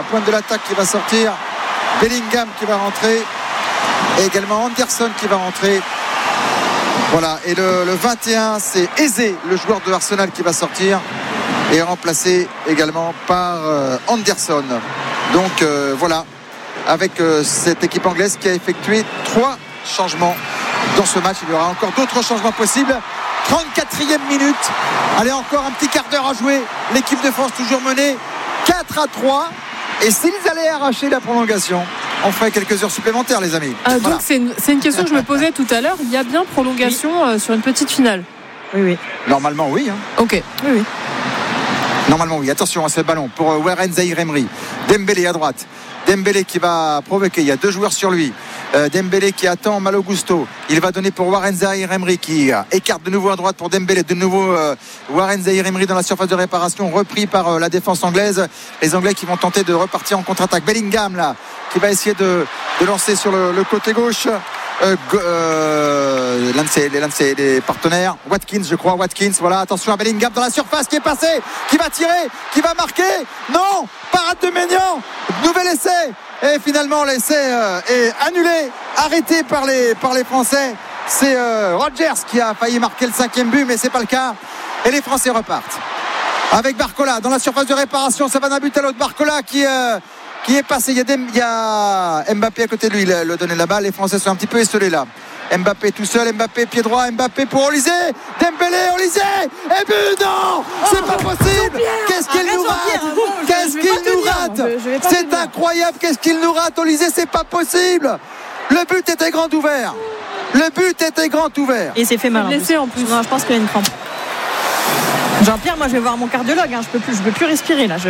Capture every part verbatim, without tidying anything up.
pointe de l'attaque qui va sortir. Bellingham qui va rentrer. Et également Anderson qui va rentrer. Voilà, et le, le vingt et un, c'est Eze, le joueur de Arsenal, qui va sortir et remplacé également par euh, Anderson. Donc euh, voilà, avec euh, cette équipe anglaise qui a effectué trois changements dans ce match. Il y aura encore d'autres changements possibles. trente-quatrième minute. Allez, encore un petit quart d'heure à jouer. L'équipe de France toujours menée quatre à trois. Et s'ils allaient arracher la prolongation, on ferait quelques heures supplémentaires, les amis. Ah, voilà. Donc c'est une, c'est une question que je me posais tout à l'heure. Il y a bien prolongation oui. euh, sur une petite finale. Oui, oui. Normalement, oui. Hein. Ok. Oui, oui. Normalement, oui. Attention à ce ballon pour euh, Warren Zaïre-Emery. Dembélé à droite. Dembélé qui va provoquer. Il y a deux joueurs sur lui. Euh, Dembélé qui attend Malo Gusto. Il va donner pour Warren Zaïre-Emery qui euh, écarte de nouveau à droite pour Dembélé. De nouveau euh, Warren Zaïre-Emery dans la surface de réparation, repris par euh, la défense anglaise. Les Anglais qui vont tenter de repartir en contre-attaque. Bellingham là, qui va essayer de, de lancer sur le, le côté gauche. Euh, euh, l'un de ses, l'un de ses les partenaires, Watkins, je crois, Watkins. Voilà, attention à Bellingham dans la surface qui est passé, qui va tirer, qui va marquer. Non, parade de Maignan. Nouvel essai. Et finalement, l'essai euh, est annulé, arrêté par les, par les Français. C'est euh, Rodgers qui a failli marquer le cinquième but, mais c'est pas le cas. Et les Français repartent. Avec Barcola dans la surface de réparation, ça va d'un but à l'autre. Barcola qui, euh, qui est passé. Il y, a des, il y a Mbappé à côté de lui, il a donné la balle. Les Français sont un petit peu esselés là. Mbappé tout seul, Mbappé pied droit, Mbappé pour Olysée, Dembélé, Olysée, et but, non, c'est pas possible. Qu'est-ce qu'il nous rate? Qu'est-ce qu'il nous rate? C'est incroyable, qu'est-ce qu'il nous rate, Olysée? C'est pas possible. Le but était grand ouvert. Le but était grand ouvert. Et il s'est fait mal. Blessé en plus. Non, je pense qu'il y a une crampe. Jean-Pierre, moi je vais voir mon cardiologue. Hein. Je peux plus, je peux plus respirer là. Je...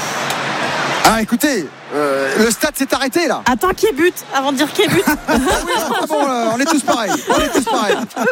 Ah, écoutez, euh, le stade s'est arrêté là. Attends qu'il y ait but avant de dire qu'il y ait but. Ah oui, non, bon, euh, on est tous pareils. On est tous pareils.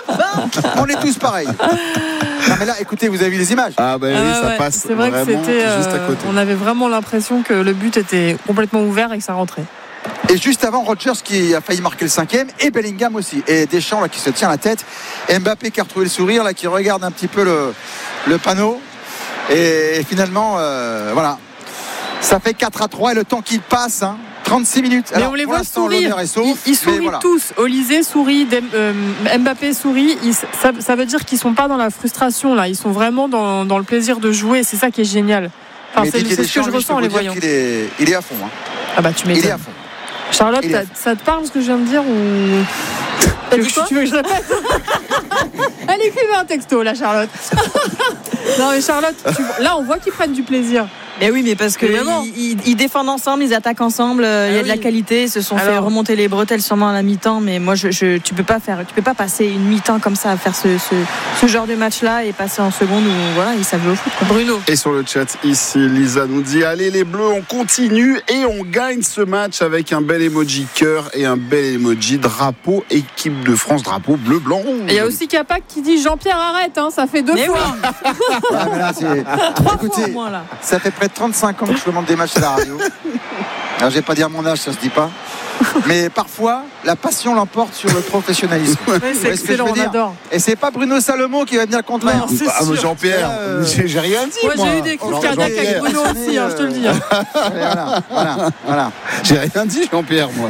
On est tous pareils. Non mais là, écoutez, vous avez vu les images. Ah ben bah, oui, ah, ça ouais. passe. C'est vrai que c'était. Euh, juste à côté. On avait vraiment l'impression que le but était complètement ouvert et que ça rentrait. Et juste avant, Rodgers qui a failli marquer le cinquième, et Bellingham aussi, et Deschamps là qui se tient la tête, et Mbappé qui a retrouvé le sourire là, qui regarde un petit peu le, le panneau, et, et finalement euh, voilà, ça fait quatre à trois et le temps qui passe, hein, trente-six minutes. Mais alors, on les pour voit l'instant, sourire. l'honneur est sauf, ils, ils sourient voilà. tous. Olysée sourit, Dem, euh, Mbappé sourit. Ils, ça, ça veut dire qu'ils sont pas dans la frustration là. Ils sont vraiment dans, dans le plaisir de jouer. C'est ça qui est génial. Enfin, c'est, c'est ce que je ressens en les voyant. Il est, il est à fond. Hein. Ah bah tu m'étonnes. Il est à fond. Charlotte, ça te parle ce que je viens de dire ou tu veux, tu veux que je répète? Elle écrivait un texto là, Charlotte. Non mais Charlotte, tu... là on voit qu'ils prennent du plaisir. Mais oui, mais parce que ils, ils, ils défendent ensemble, ils attaquent ensemble. Il ah y a oui. de la qualité. Ils se sont Alors... fait remonter les bretelles sûrement à la mi-temps. Mais moi, je, je, tu peux pas faire, tu peux pas passer une mi-temps comme ça à faire ce, ce, ce genre de match-là et passer en seconde où voilà, ils savent jouer au foot. Quoi. Bruno. Et sur le chat ici, Lisa nous dit allez les Bleus, on continue et on gagne ce match avec un bel emoji cœur et un bel emoji drapeau équipe de France, drapeau bleu, blanc, rouge. Il y a aussi Capac qui dit Jean-Pierre arrête, hein, ça fait deux mais fois. Oui. Ah, mais là, c'est... Trois Écoutez, fois au moins là. Ça fait près de trente-cinq ans que je demande des matchs à la radio. Alors, je vais pas dire mon âge, ça se dit pas. Mais parfois, la passion l'emporte sur le professionnalisme. Oui, c'est excellent, on adore. Et c'est pas Bruno Salomon qui va venir le contraire. Non, c'est ah, sûr. Jean-Pierre, euh... j'ai, j'ai rien dit. Moi, moi. j'ai eu des coups cardiaques avec Bruno aussi, hein, je te le dis. Hein. Voilà, voilà, voilà. J'ai rien dit, Jean-Pierre, moi.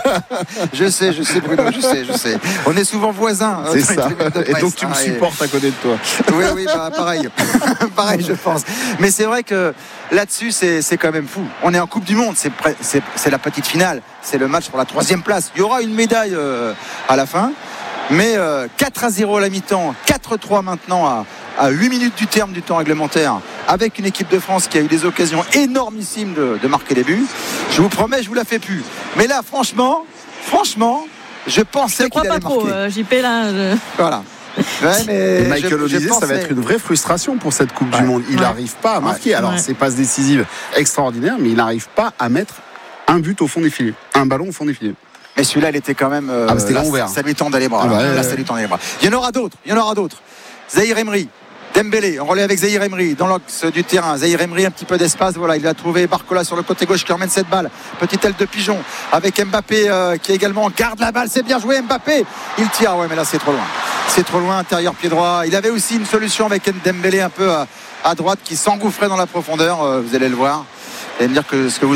Je sais, je sais, Bruno, je sais, je sais. On est souvent voisins. C'est ça. Et donc, tu me ah, supportes et... à côté de toi. Oui, oui, bah, pareil. Pareil, je pense. Mais c'est vrai que là-dessus, c'est, c'est quand même fou. On est en Coupe du Monde, c'est, pré... c'est, c'est la petite finale. C'est le match pour la troisième place. Il y aura une médaille euh, à la fin. Mais euh, quatre à zéro à la mi-temps, quatre à trois maintenant à, à huit minutes du terme du temps réglementaire, avec une équipe de France qui a eu des occasions énormissimes de, de marquer des buts. Je vous promets, je vous la fais plus. Mais là, franchement, franchement, je pensais je qu'il allait pas trop, marquer. Euh, J P là. Je... Voilà. Ouais, mais Michael Olysée, pensais... ça va être une vraie frustration pour cette Coupe ouais. du Monde. Il n'arrive ouais. pas à marquer. Alors, ouais. c'est passes décisives extraordinaires, mais il n'arrive pas à mettre un but au fond des filets, un ballon au fond des filets. Mais celui-là, il était quand même. Euh, ah, c'était là, ouvert. Ça lui tendait les bras. Ah, bah, là, ouais, ça lui tendait les bras. Il y en aura d'autres. Il y en aura d'autres. Zaïre-Emery, Dembélé, on relaie avec Zaïre-Emery dans l'axe du terrain. Zaïre-Emery, un petit peu d'espace. Voilà, il a trouvé Barcola sur le côté gauche qui emmène cette balle. Petite aile de pigeon avec Mbappé euh, qui également garde la balle. C'est bien joué, Mbappé. Il tire. Ouais, mais là, c'est trop loin. C'est trop loin, intérieur pied droit. Il avait aussi une solution avec Dembélé un peu à, à droite qui s'engouffrait dans la profondeur. Euh, vous allez le voir. Vous allez me dire que ce que vous